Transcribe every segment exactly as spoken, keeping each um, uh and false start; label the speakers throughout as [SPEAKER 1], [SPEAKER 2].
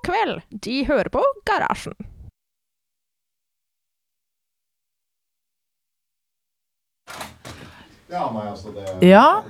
[SPEAKER 1] god kveld. De hører på Garasjen.
[SPEAKER 2] Ja, nei, altså det...
[SPEAKER 3] Ja.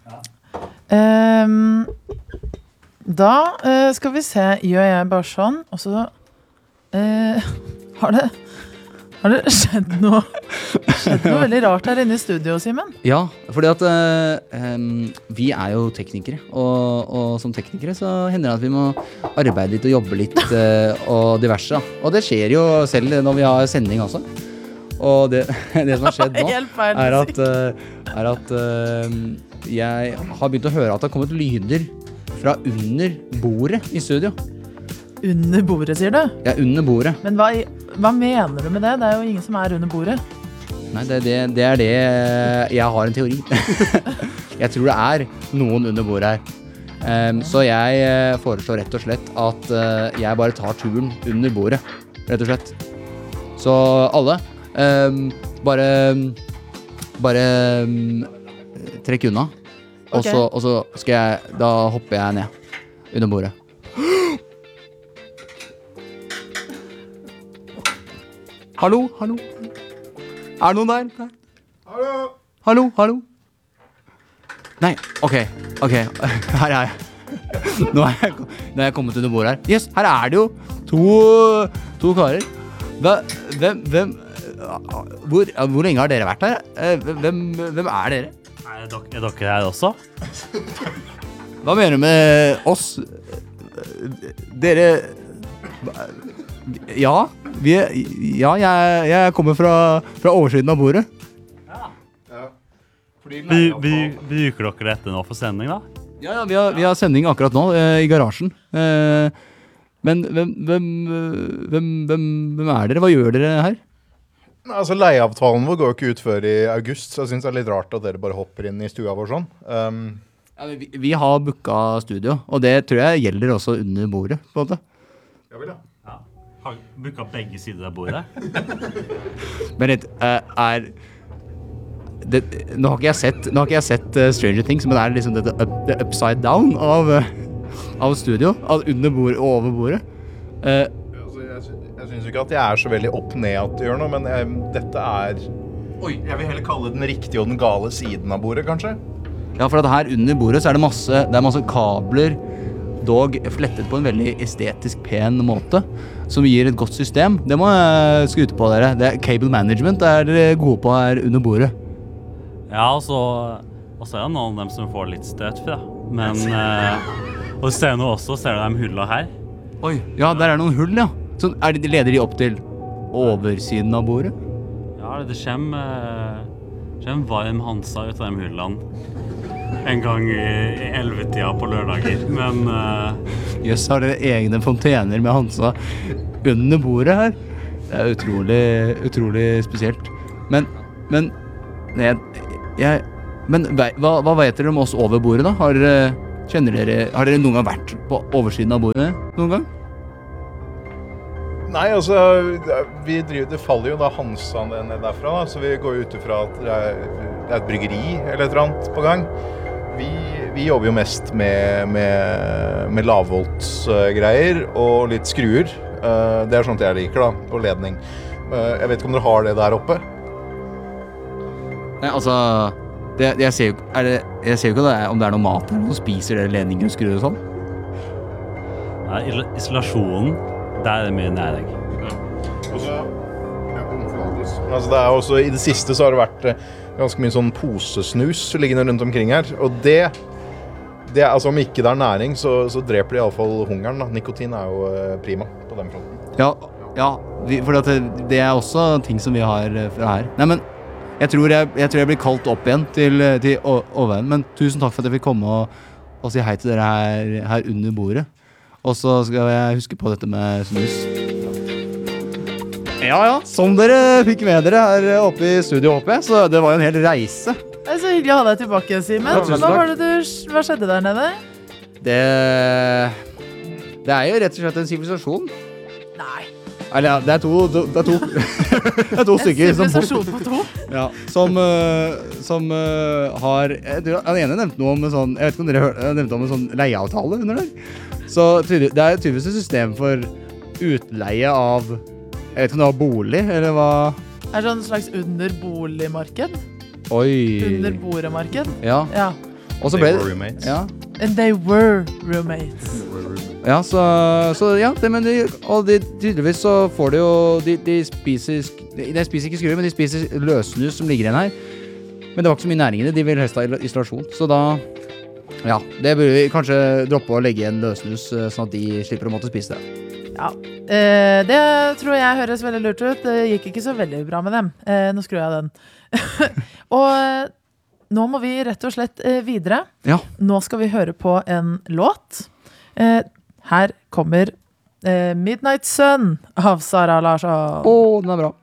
[SPEAKER 3] Um, da uh, skal vi se, gjør jeg bare sånn, og så uh, har det har det skjedd noe skjedd noe veldig rart her inne i studio, Simen?
[SPEAKER 4] Ja, fordi at uh, um, vi er jo teknikere, og, og som teknikere så hender det at vi må arbeide litt og jobbe litt uh, og diverse. Og det skjer jo selv når vi har sending også. Og det, det som har skjedd nå er at, uh, er at uh, jeg har begynt å høre at det har kommet lyder fra under bordet i studio.
[SPEAKER 3] Under bordet, sier du?
[SPEAKER 4] Ja, under bordet.
[SPEAKER 3] Men hva, hva mener du med det? Det er jo ingen som er under bordet.
[SPEAKER 4] Nei, det, det, det er det jeg har en teori. Jeg tror det er noen under bordet her. Um, så jeg foreslår rett og slett at uh, jeg bare tar turen under bordet, rett og slett. Så alle, um, bare, bare um, trekk unna. Og,
[SPEAKER 3] Okay.
[SPEAKER 4] så, og så skal jeg, da hopper jeg ned under bordet. Hallo, hallo. Er det noen der? der?
[SPEAKER 2] Hallo!
[SPEAKER 4] Hallo, hallo. Nei, ok, ok, her er jeg. Nå er jeg, nå er jeg kommet under bordet her. Yes, her er det jo to, to karer. Hva, hvem, hvem, hvor, hvor lenge har dere vært her? Hvem, hvem er dere?
[SPEAKER 5] Er dere, er dere her også?
[SPEAKER 4] Hva mener du med oss? Dere... Ja, vi, ja jeg, jeg kommer fra, fra oversiden av bordet.
[SPEAKER 2] Ja.
[SPEAKER 5] By- by- Bruker dere dette nå for sending da?
[SPEAKER 4] Ja, ja vi, har, vi har sending akkurat nå eh, i garasjen. Eh, men hvem, hvem, hvem, hvem, hvem er dere? Hva gjør dere her?
[SPEAKER 2] Altså, leieavtalen vår går jo ikke ut før i august, så jeg synes det er litt rart at dere bare hopper inn i stua vår sånn. Um,
[SPEAKER 4] Ja, vi, vi har booket studio, og det tror jeg gjelder også under bordet, på en måte.
[SPEAKER 2] ja vel, ja.
[SPEAKER 5] Ja. Har booket begge sider av bordet?
[SPEAKER 4] Men litt, uh, er... Det, nå har ikke jeg sett, nå har ikke jeg sett uh, Stranger Things, men det er liksom det, det, up, det upside down av, uh, av studio, av under bordet og over bordet. Uh,
[SPEAKER 2] Altså, jeg, sy- jeg synes ikke at jeg er så veldig opp ned at det gjør noe, men jeg, dette er... Oi, jeg vil heller kalle den riktige og den gale siden av bordet, kanskje?
[SPEAKER 4] ja, for at her under bordet så er det masse, det er masse kabler, dog flettet på en veldig estetisk pen måte, som gir et godt system. Det må jeg skryte på dere. Det er cable management, det er dere gode på her under bordet.
[SPEAKER 5] Ja, og så, og så er det noen av dem som får litt støt fra. Men, eh, og du ser nå også, ser du de hullene her?
[SPEAKER 4] Oi, ja, der er noen hull, ja. Så er de, leder de opp til oversiden av bordet?
[SPEAKER 5] Ja, det kommer, eh, kommer varm Hansa ut av de hullene. En gang i, i elvetida på lørdager, men... Uh,
[SPEAKER 4] Jøss, har dere egne fontener med Hansa under bordet her? Det er utrolig, utrolig spesielt. Men, men, jeg, jeg, men hva, hva vet dere om oss over bordet da? Har dere, kjenner dere, har dere noen gang vært på oversiden av bordet noen gang?
[SPEAKER 2] Nei, altså, vi driver, det faller jo da Hansa ned derfra, da, så vi går ut ifra at det er, det er et bryggeri eller et eller annet på gang. Vi, vi jobber jo mest med, med, med lavvoltsgreier og litt skruer. Uh, det er sånt jeg liker da, og ledning. Uh, jeg vet ikke om dere har det der oppe?
[SPEAKER 4] Nei, altså, det, jeg, ser jo, er det, jeg ser jo ikke det, om det er noe mat eller noe, spiser dere ledninger og skruer og sånn.
[SPEAKER 5] ja, il- isolasjonen, der er det mye næring.
[SPEAKER 2] Altså, altså det er også, i det siste så har det vært eh, ganske mye sånn posesnus liggende rundt omkring her, og det, det er, altså om ikke det er næring, så, så dreper de i alle fall hungeren da. Nikotin er jo eh, prima på den fronten.
[SPEAKER 4] Ja, ja, vi, for det, det er også ting som vi har eh, fra her. Nei, men jeg tror jeg, jeg, tror jeg blir kalt opp igjen til, til Å- Åveien, men tusen takk for at jeg fikk komme og, og si hei til dere her, her under bordet. Og så skal jeg huske på dette med snus. Ja, ja, som dere fikk med dere her oppe i studio, håper jeg, så det var jo en hel reise.
[SPEAKER 3] Det er så hyggelig å ha deg tilbake, Simen.
[SPEAKER 4] Ja, tusen
[SPEAKER 3] Hva,
[SPEAKER 4] takk.
[SPEAKER 3] var det du, hva skjedde der nede?
[SPEAKER 4] Det, det er jo rett og slett en sivilisasjon.
[SPEAKER 3] Nei.
[SPEAKER 4] Eller ja, det er to, det er to, det er to stykker som,
[SPEAKER 3] Sivilisasjon på to.
[SPEAKER 4] ja, som, uh, som uh, har, jeg tror, den ene nevnte noe om en sånn, jeg vet ikke om dere hørte, jeg nevnte om en sånn leieavtale under der. Så tydelig, det er tydeligvis et system for utleie av, jeg vet ikke om det var bolig, eller hva?
[SPEAKER 3] Er det sånn slags underboligmarked?
[SPEAKER 4] Oi.
[SPEAKER 3] Underboremarked?
[SPEAKER 4] Ja.
[SPEAKER 3] Ja.
[SPEAKER 4] Og så
[SPEAKER 2] They
[SPEAKER 4] ble
[SPEAKER 2] were
[SPEAKER 4] det,
[SPEAKER 2] roommates.
[SPEAKER 4] ja.
[SPEAKER 3] And they were roommates.
[SPEAKER 4] Ja, så, så ja, det, men de, og de, tydeligvis så får de jo, de, de spiser, sk- de, de spiser ikke skruer, men de spiser løsnus som ligger igjen her. Men det var ikke så mye næring i det, de vil helst ha il- isolasjon. Så da, ja, det burde vi kanskje droppe å legge igjen løsnus, eh, sånn at de slipper å måtte spise det.
[SPEAKER 3] Ja, eh, det tror jeg høres veldig lurt ut. Det gikk ikke så veldig bra med dem. Eh, nå skrur jeg den. Og eh, nå må vi rett og slett eh, videre.
[SPEAKER 4] Ja.
[SPEAKER 3] Nå skal vi høre på en låt. Eh, her kommer eh, Midnight Sun av Sara Larsson.
[SPEAKER 4] Å, den er bra.